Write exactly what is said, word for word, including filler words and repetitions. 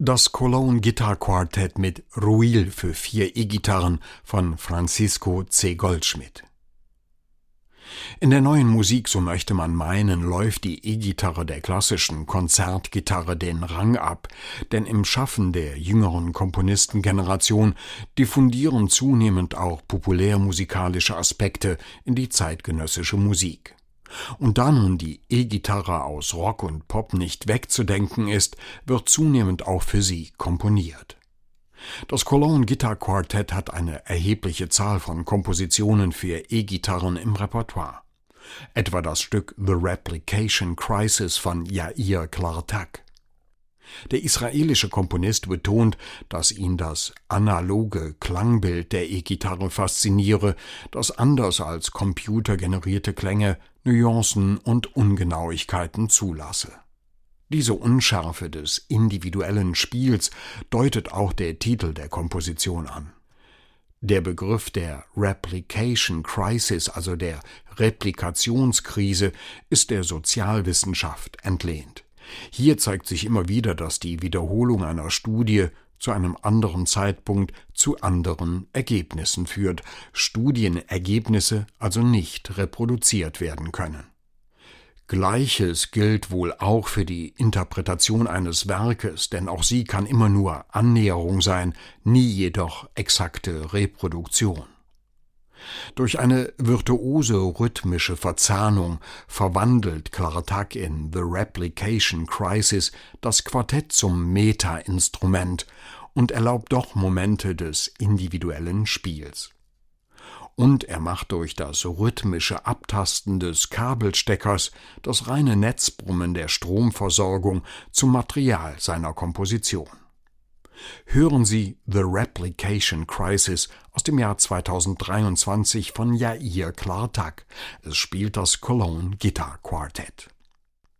Das Cologne Guitar Quartet mit Ruil für vier E-Gitarren von Francisco C. Goldschmidt. In der neuen Musik, so möchte man meinen, läuft die E-Gitarre der klassischen Konzertgitarre den Rang ab, denn im Schaffen der jüngeren Komponistengeneration diffundieren zunehmend auch populärmusikalische Aspekte in die zeitgenössische Musik. Und da nun die E-Gitarre aus Rock und Pop nicht wegzudenken ist, wird zunehmend auch für sie komponiert. Das Cologne Guitar Quartet hat eine erhebliche Zahl von Kompositionen für E-Gitarren im Repertoire. Etwa das Stück The Replication Crisis von Yair Klartak. Der israelische Komponist betont, dass ihn das analoge Klangbild der E-Gitarre fasziniere, das anders als computergenerierte Klänge Nuancen und Ungenauigkeiten zulasse. Diese Unschärfe des individuellen Spiels deutet auch der Titel der Komposition an. Der Begriff der Replication Crisis, also der Replikationskrise, ist der Sozialwissenschaft entlehnt. Hier zeigt sich immer wieder, dass die Wiederholung einer Studie zu einem anderen Zeitpunkt zu anderen Ergebnissen führt, Studienergebnisse also nicht reproduziert werden können. Gleiches gilt wohl auch für die Interpretation eines Werkes, denn auch sie kann immer nur Annäherung sein, nie jedoch exakte Reproduktion. Durch eine virtuose rhythmische Verzahnung verwandelt Klartak in The Replication Crisis das Quartett zum Meta-Instrument und erlaubt doch Momente des individuellen Spiels. Und er macht durch das rhythmische Abtasten des Kabelsteckers das reine Netzbrummen der Stromversorgung zum Material seiner Komposition. Hören Sie The Replication Crisis aus dem Jahr zweitausenddreiundzwanzig von Yair Klartak. Es spielt das Cologne Guitar Quartet.